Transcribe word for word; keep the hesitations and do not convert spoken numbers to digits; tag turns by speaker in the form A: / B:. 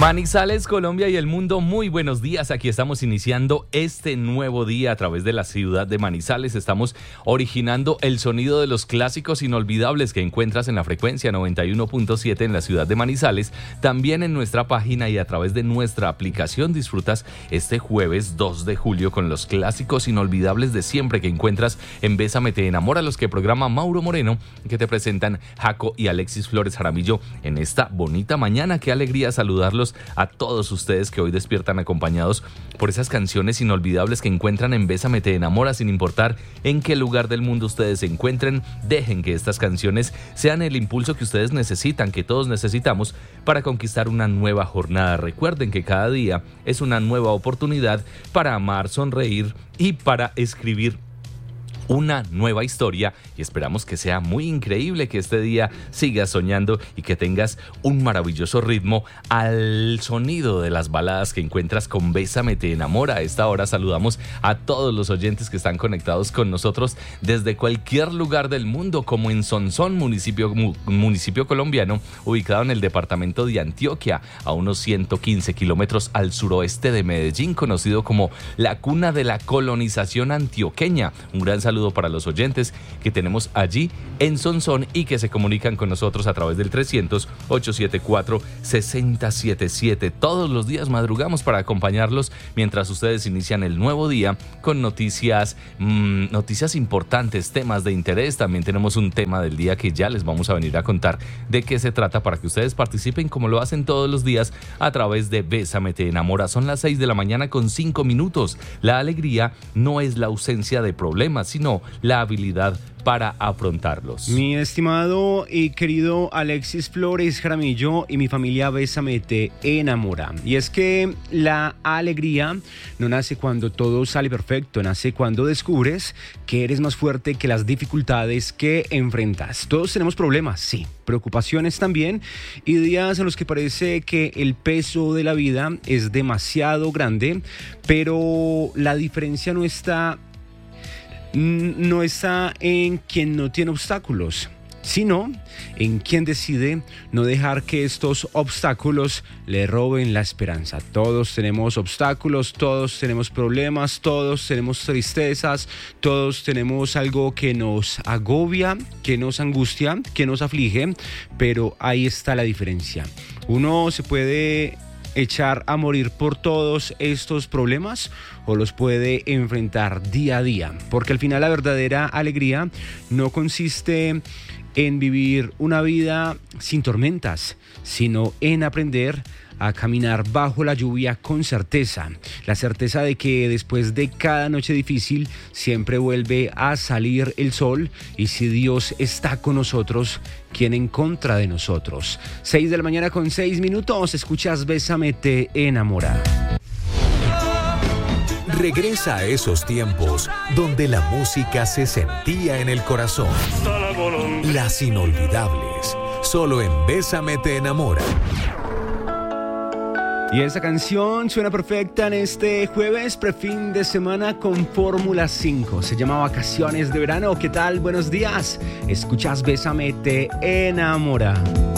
A: Manizales, Colombia y el mundo, muy buenos días. Aquí estamos iniciando este nuevo día a través de la ciudad de Manizales. Estamos originando el sonido de los clásicos inolvidables que encuentras en la frecuencia noventa y uno punto siete en la ciudad de Manizales. También en nuestra página y a través de nuestra aplicación disfrutas este jueves dos de julio con los clásicos inolvidables de siempre que encuentras en Bésame Te Enamora, los que programa Mauro Moreno, que te presentan Jaco y Alexis Flores Jaramillo en esta bonita mañana. Qué alegría saludarlos a todos ustedes que hoy despiertan acompañados por esas canciones inolvidables que encuentran en Bésame Te Enamora. Sin importar en qué lugar del mundo ustedes se encuentren, dejen que estas canciones sean el impulso que ustedes necesitan, que todos necesitamos para conquistar una nueva jornada. Recuerden que cada día es una nueva oportunidad para amar, sonreír y para escribir una nueva historia, y esperamos que sea muy increíble, que este día sigas soñando y que tengas un maravilloso ritmo al sonido de las baladas que encuentras con Bésame Te Enamora. A esta hora saludamos a todos los oyentes que están conectados con nosotros desde cualquier lugar del mundo, como en Sonsón, municipio, mu, municipio colombiano, ubicado en el departamento de Antioquia, a unos ciento quince kilómetros al suroeste de Medellín, conocido como la cuna de la colonización antioqueña. Un gran saludo Saludo para los oyentes que tenemos allí en Sonsón y que se comunican con nosotros a través del trescientos, ochocientos setenta y cuatro, sesenta setenta y siete. Todos los días madrugamos para acompañarlos mientras ustedes inician el nuevo día con noticias, mmm, noticias importantes, temas de interés. También tenemos un tema del día que ya les vamos a venir a contar de qué se trata para que ustedes participen como lo hacen todos los días a través de Bésame Te Enamora. Son las seis de la mañana con cinco minutos. La alegría no es la ausencia de problemas, sino no, la habilidad para afrontarlos.
B: Mi estimado y querido Alexis Flores Jaramillo y mi familia Bésame Te Enamora. Y es que la alegría no nace cuando todo sale perfecto, nace cuando descubres que eres más fuerte que las dificultades que enfrentas. Todos tenemos problemas, sí, preocupaciones también, y días en los que parece que el peso de la vida es demasiado grande, pero la diferencia no está no está en quien no tiene obstáculos, sino en quien decide no dejar que estos obstáculos le roben la esperanza. Todos tenemos obstáculos, todos tenemos problemas, todos tenemos tristezas, todos tenemos algo que nos agobia, que nos angustia, que nos aflige, pero ahí está la diferencia. Uno se puede echar a morir por todos estos problemas o los puede enfrentar día a día, porque al final la verdadera alegría no consiste en vivir una vida sin tormentas, sino en aprender a caminar bajo la lluvia con certeza, la certeza de que después de cada noche difícil siempre vuelve a salir el sol, y si Dios está con nosotros, ¿quién en contra de nosotros? seis de la mañana con seis minutos, escuchas Bésame Te Enamora.
C: Regresa a esos tiempos donde la música se sentía en el corazón. Las inolvidables, solo en Bésame Te Enamora.
B: Y esa canción suena perfecta en este jueves prefin de semana con Fórmula cinco. Se llama Vacaciones de Verano. ¿Qué tal? Buenos días. Escuchas Bésame Te Enamora.